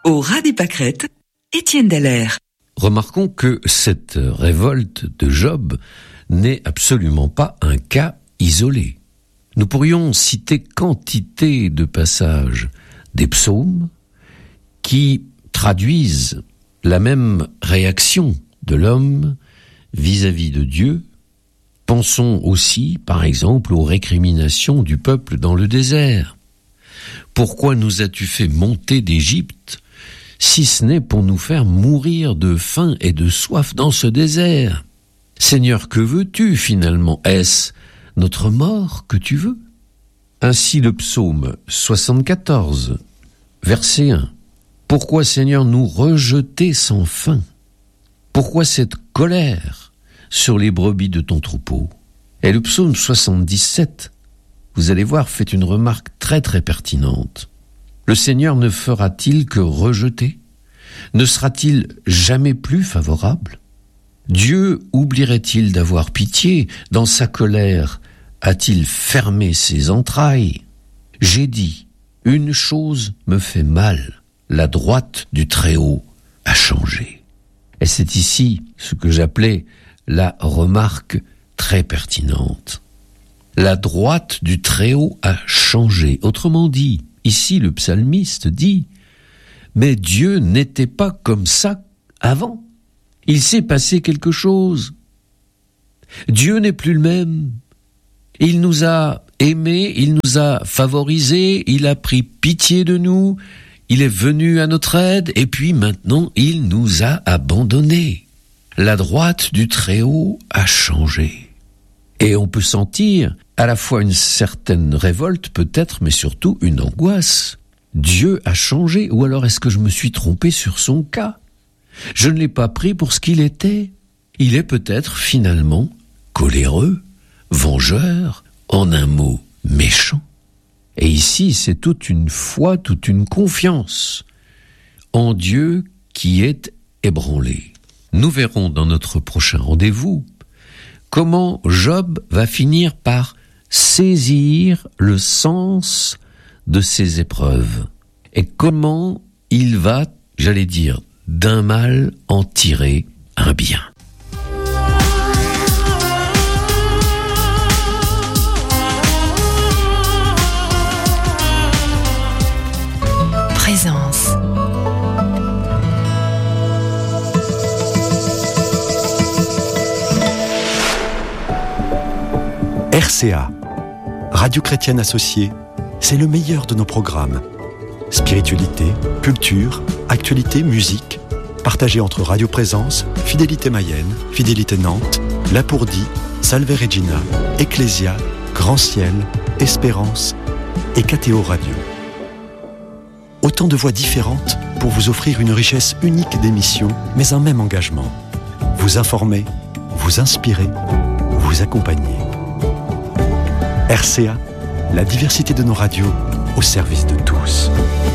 Au ras des pâquerettes, Étienne Dallaire. Remarquons que cette révolte de Job n'est absolument pas un cas isolé. Nous pourrions citer quantité de passages des psaumes qui traduisent la même réaction de l'homme vis-à-vis de Dieu. Pensons aussi, par exemple, aux récriminations du peuple dans le désert. Pourquoi nous as-tu fait monter d'Égypte, si ce n'est pour nous faire mourir de faim et de soif dans ce désert? Seigneur, que veux-tu finalement? Est-ce notre mort que tu veux? Ainsi le psaume 74, verset 1. Pourquoi, Seigneur, nous rejeter sans fin? Pourquoi cette colère sur les brebis de ton troupeau? Et le psaume 77, vous allez voir, fait une remarque très très pertinente. Le Seigneur ne fera-t-il que rejeter? Ne sera-t-il jamais plus favorable? Dieu oublierait-il d'avoir pitié? Dans sa colère, a-t-il fermé ses entrailles? J'ai dit, une chose me fait mal, la droite du Très-Haut a changé. Et c'est ici ce que j'appelais la remarque très pertinente. La droite du Très-Haut a changé. Autrement dit, ici le psalmiste dit, mais Dieu n'était pas comme ça avant. Il s'est passé quelque chose. Dieu n'est plus le même. Il nous a aimés, il nous a favorisés, il a pris pitié de nous, il est venu à notre aide, et puis maintenant il nous a abandonnés. La droite du Très-Haut a changé. Et on peut sentir à la fois une certaine révolte peut-être, mais surtout une angoisse. Dieu a changé, ou alors est-ce que je me suis trompé sur son cas? Je ne l'ai pas pris pour ce qu'il était. Il est peut-être finalement coléreux, vengeur, en un mot méchant. Et ici, c'est toute une foi, toute une confiance en Dieu qui est ébranlée. Nous verrons dans notre prochain rendez-vous comment Job va finir par saisir le sens de ses épreuves et comment il va, j'allais dire, d'un mal en tirer un bien. Présence. RCA, Radio Chrétienne Associée, c'est le meilleur de nos programmes. Spiritualité, culture, actualité, musique, partagés entre Radio Présence, Fidélité Mayenne, Fidélité Nantes, Lapourdie, Salve Regina, Ecclésia, Grand Ciel, Espérance et KTO Radio. Autant de voix différentes pour vous offrir une richesse unique d'émissions, mais un même engagement. Vous informer, vous inspirer, vous accompagner. RCA, la diversité de nos radios au service de tous.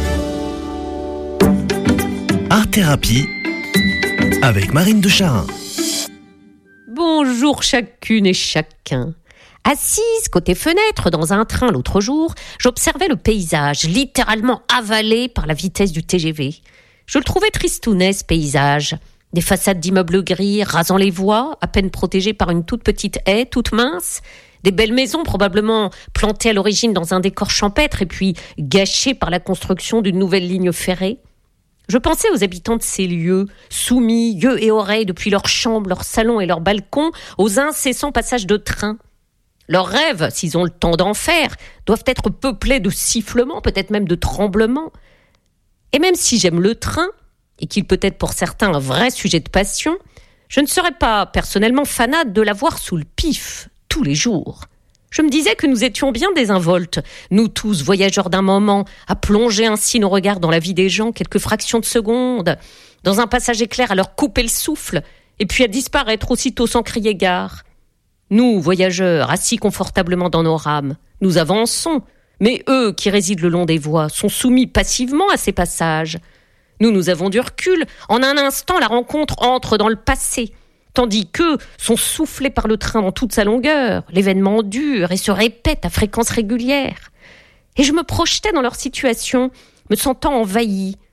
Art Thérapie avec Marine de Charin. Bonjour chacune et chacun. Assise côté fenêtre dans un train l'autre jour, j'observais le paysage littéralement avalé par la vitesse du TGV. Je le trouvais tristounet ce paysage. Des façades d'immeubles gris rasant les voies, à peine protégées par une toute petite haie, toute mince. Des belles maisons probablement plantées à l'origine dans un décor champêtre et puis gâchées par la construction d'une nouvelle ligne ferrée. Je pensais aux habitants de ces lieux, soumis, yeux et oreilles depuis leurs chambres, leurs salons et leurs balcons, aux incessants passages de trains. Leurs rêves, s'ils ont le temps d'en faire, doivent être peuplés de sifflements, peut-être même de tremblements. Et même si j'aime le train, et qu'il peut être pour certains un vrai sujet de passion, je ne serais pas personnellement fanade de l'avoir sous le pif, tous les jours. Je me disais que nous étions bien désinvoltes, nous tous voyageurs d'un moment, à plonger ainsi nos regards dans la vie des gens quelques fractions de seconde, dans un passage éclair à leur couper le souffle, et puis à disparaître aussitôt sans crier gare. Nous, voyageurs, assis confortablement dans nos rames, nous avançons, mais eux qui résident le long des voies sont soumis passivement à ces passages. Nous avons du recul, en un instant la rencontre entre dans le passé, tandis qu'eux sont soufflés par le train dans toute sa longueur, l'événement dure et se répète à fréquence régulière. Et je me projetais dans leur situation, me sentant envahi,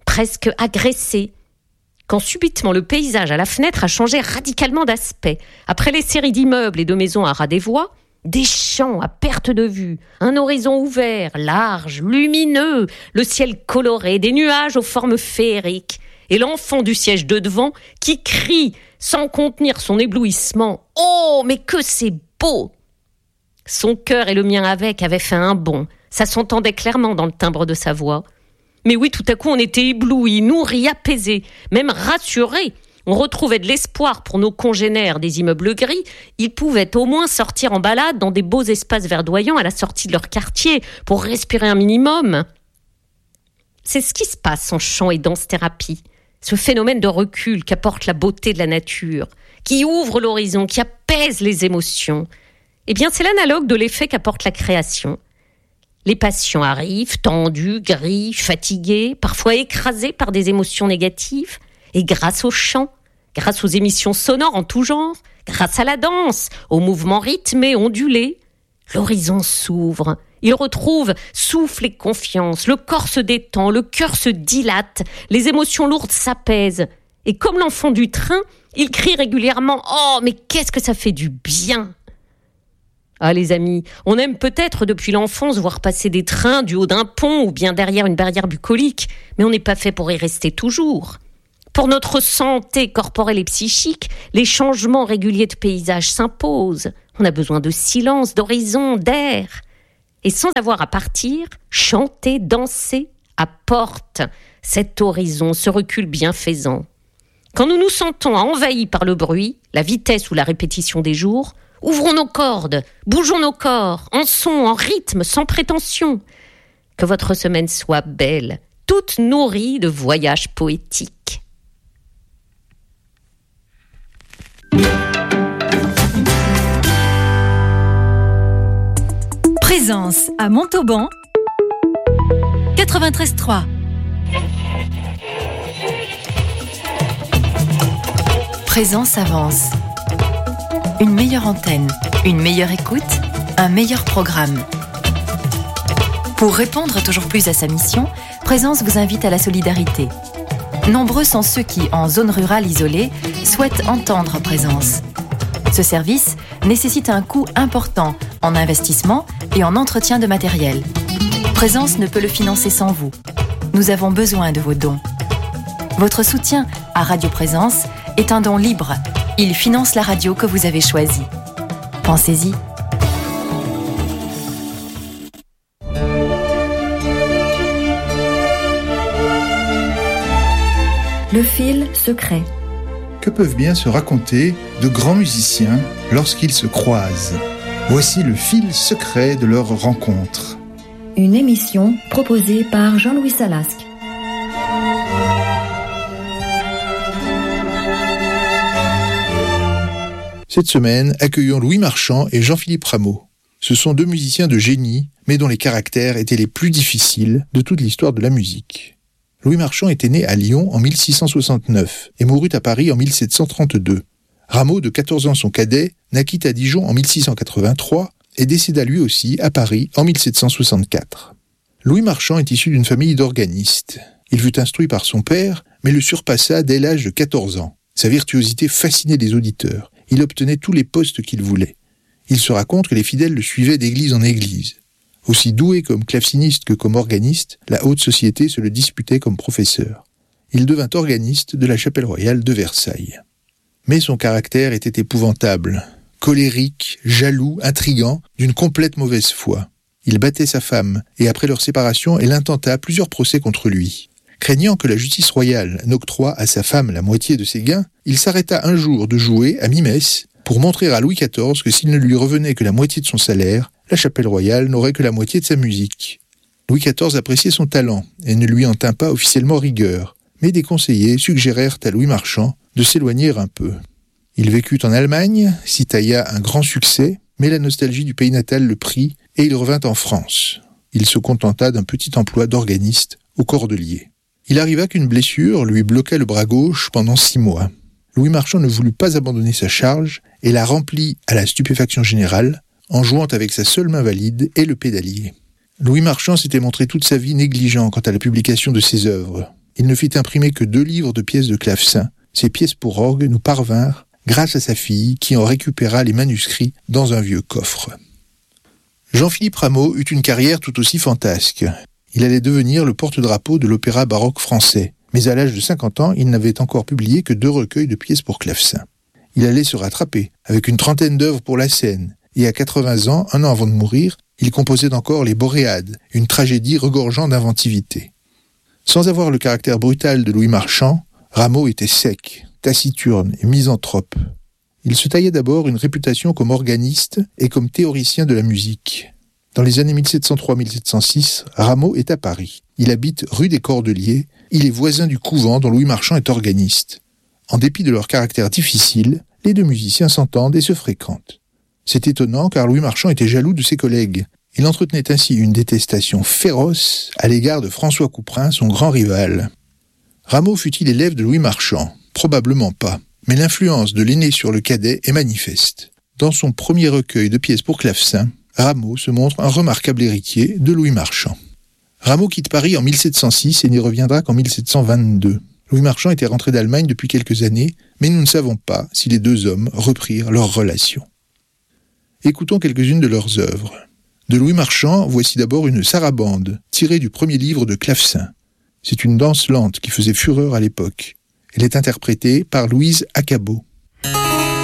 presque agressé, quand subitement le paysage à la fenêtre a changé radicalement d'aspect. Après les séries d'immeubles et de maisons à ras des voies, des champs à perte de vue, un horizon ouvert, large, lumineux, le ciel coloré, des nuages aux formes féeriques, et l'enfant du siège de devant qui crie sans contenir son éblouissement « Oh, mais que c'est beau !» Son cœur et le mien avec avaient fait un bond. Ça s'entendait clairement dans le timbre de sa voix. Mais oui, tout à coup, on était éblouis, nourris, apaisés, même rassurés. On retrouvait de l'espoir pour nos congénères des immeubles gris. Ils pouvaient au moins sortir en balade dans des beaux espaces verdoyants à la sortie de leur quartier pour respirer un minimum. C'est ce qui se passe en chant et danse-thérapie. Ce phénomène de recul qu'apporte la beauté de la nature, qui ouvre l'horizon, qui apaise les émotions. Eh bien, c'est l'analogue de l'effet qu'apporte la création. Les patients arrivent, tendus, gris, fatigués, parfois écrasés par des émotions négatives. Et grâce au chant, grâce aux émissions sonores en tout genre, grâce à la danse, aux mouvements rythmés, ondulés, l'horizon s'ouvre. Il retrouve souffle et confiance, le corps se détend, le cœur se dilate, les émotions lourdes s'apaisent. Et comme l'enfant du train, il crie régulièrement « Oh, mais qu'est-ce que ça fait du bien !» Ah les amis, on aime peut-être depuis l'enfance voir passer des trains du haut d'un pont ou bien derrière une barrière bucolique, mais on n'est pas fait pour y rester toujours. Pour notre santé corporelle et psychique, les changements réguliers de paysage s'imposent. On a besoin de silence, d'horizon, d'air. Et sans avoir à partir, chanter, danser apporte cet horizon, ce recul bienfaisant. Quand nous nous sentons envahis par le bruit, la vitesse ou la répétition des jours, ouvrons nos cordes, bougeons nos corps, en son, en rythme, sans prétention. Que votre semaine soit belle, toute nourrie de voyages poétiques. Présence à Montauban, 93.3. Présence avance. Une meilleure antenne, une meilleure écoute, un meilleur programme. Pour répondre toujours plus à sa mission, Présence vous invite à la solidarité. Nombreux sont ceux qui, en zone rurale isolée, souhaitent entendre Présence. Ce service nécessite un coût important en investissement et en entretien de matériel. Présence ne peut le financer sans vous. Nous avons besoin de vos dons. Votre soutien à Radio Présence est un don libre. Il finance la radio que vous avez choisie. Pensez-y. Le fil secret. Que peuvent bien se raconter de grands musiciens lorsqu'ils se croisent ? Voici le fil secret de leur rencontre. Une émission proposée par Jean-Louis Salasque. Cette semaine, accueillons Louis Marchand et Jean-Philippe Rameau. Ce sont deux musiciens de génie, mais dont les caractères étaient les plus difficiles de toute l'histoire de la musique. Louis Marchand était né à Lyon en 1669 et mourut à Paris en 1732. Rameau, de 14 ans son cadet, naquit à Dijon en 1683 et décéda lui aussi à Paris en 1764. Louis Marchand est issu d'une famille d'organistes. Il fut instruit par son père, mais le surpassa dès l'âge de 14 ans. Sa virtuosité fascinait les auditeurs. Il obtenait tous les postes qu'il voulait. Il se raconte que les fidèles le suivaient d'église en église. Aussi doué comme claveciniste que comme organiste, la haute société se le disputait comme professeur. Il devint organiste de la chapelle royale de Versailles. Mais son caractère était épouvantable. Colérique, jaloux, intrigant, d'une complète mauvaise foi. Il battait sa femme, et après leur séparation, elle intenta plusieurs procès contre lui. Craignant que la justice royale n'octroie à sa femme la moitié de ses gains, il s'arrêta un jour de jouer à mi-messe pour montrer à Louis XIV que s'il ne lui revenait que la moitié de son salaire, la chapelle royale n'aurait que la moitié de sa musique. Louis XIV appréciait son talent et ne lui en tint pas officiellement rigueur, mais des conseillers suggérèrent à Louis Marchand de s'éloigner un peu. Il vécut en Allemagne, s'y tailla un grand succès, mais la nostalgie du pays natal le prit et il revint en France. Il se contenta d'un petit emploi d'organiste au Cordelier. Il arriva qu'une blessure lui bloqua le bras gauche pendant 6 mois. Louis Marchand ne voulut pas abandonner sa charge et la remplit à la stupéfaction générale en jouant avec sa seule main valide et le pédalier. Louis Marchand s'était montré toute sa vie négligent quant à la publication de ses œuvres. il ne fit imprimer que 2 livres de pièces de clavecin. Ces pièces pour orgue nous parvinrent grâce à sa fille qui en récupéra les manuscrits dans un vieux coffre. Jean-Philippe Rameau eut une carrière tout aussi fantasque. Il allait devenir le porte-drapeau de l'opéra baroque français, mais à l'âge de 50 ans, il n'avait encore publié que 2 recueils de pièces pour clavecin. Il allait se rattraper, avec une trentaine d'œuvres pour la scène, et à 80 ans, un an avant de mourir, il composait encore Les Boréades, une tragédie regorgeant d'inventivité. Sans avoir le caractère brutal de Louis Marchand, Rameau était sec, taciturne et misanthrope. Il se taillait d'abord une réputation comme organiste et comme théoricien de la musique. Dans les années 1703-1706, Rameau est à Paris. Il habite rue des Cordeliers. Il est voisin du couvent dont Louis Marchand est organiste. En dépit de leur caractère difficile, les 2 musiciens s'entendent et se fréquentent. C'est étonnant car Louis Marchand était jaloux de ses collègues. Il entretenait ainsi une détestation féroce à l'égard de François Couperin, son grand rival. Rameau fut-il élève de Louis Marchand ? Probablement pas. Mais l'influence de l'aîné sur le cadet est manifeste. Dans son premier recueil de pièces pour clavecin, Rameau se montre un remarquable héritier de Louis Marchand. Rameau quitte Paris en 1706 et n'y reviendra qu'en 1722. Louis Marchand était rentré d'Allemagne depuis quelques années, mais nous ne savons pas si les 2 hommes reprirent leur relation. Écoutons quelques-unes de leurs œuvres. De Louis Marchand, voici d'abord une sarabande, tirée du premier livre de clavecin. C'est une danse lente qui faisait fureur à l'époque. Elle est interprétée par Louise Acabot.